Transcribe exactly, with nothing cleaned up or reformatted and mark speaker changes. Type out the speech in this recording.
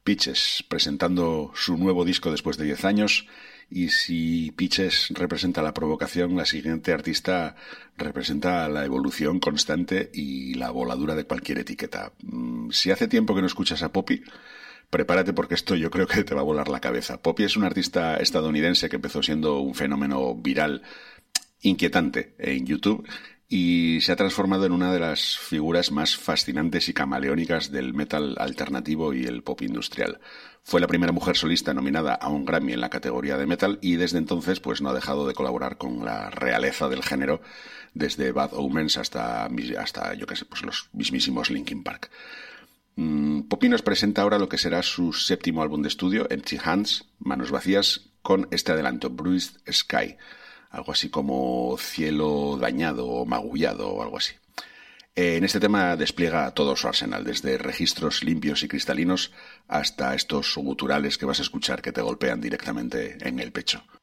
Speaker 1: Peaches, presentando su nuevo disco después de diez años. Y si Peaches representa la provocación, la siguiente artista representa la evolución constante y la voladura de cualquier etiqueta. Si hace tiempo que no escuchas a Poppy, prepárate porque esto yo creo que te va a volar la cabeza. Poppy es una artista estadounidense que empezó siendo un fenómeno viral inquietante en YouTube y se ha transformado en una de las figuras más fascinantes y camaleónicas del metal alternativo y el pop industrial. Fue la primera mujer solista nominada a un Grammy en la categoría de metal y desde entonces pues no ha dejado de colaborar con la realeza del género, desde Bad Omens hasta, hasta yo qué sé, pues los mismísimos Linkin Park. Mm, Poppy nos presenta ahora lo que será su séptimo álbum de estudio, Empty Hands, Manos Vacías, con este adelanto, Bruised Sky, algo así como cielo dañado o magullado o algo así. En este tema despliega todo su arsenal, desde registros limpios y cristalinos hasta estos guturales que vas a escuchar que te golpean directamente en el pecho.